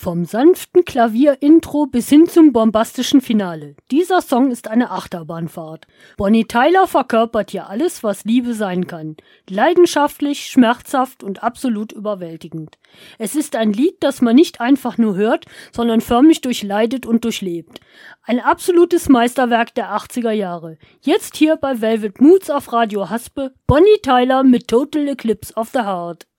Vom sanften Klavier-Intro bis hin zum bombastischen Finale. Dieser Song ist eine Achterbahnfahrt. Bonnie Tyler verkörpert hier alles, was Liebe sein kann. Leidenschaftlich, schmerzhaft und absolut überwältigend. Es ist ein Lied, das man nicht einfach nur hört, sondern förmlich durchleidet und durchlebt. Ein absolutes Meisterwerk der 80er Jahre. Jetzt hier bei Velvet Moods auf Radio Haspe, Bonnie Tyler mit Total Eclipse of the Heart.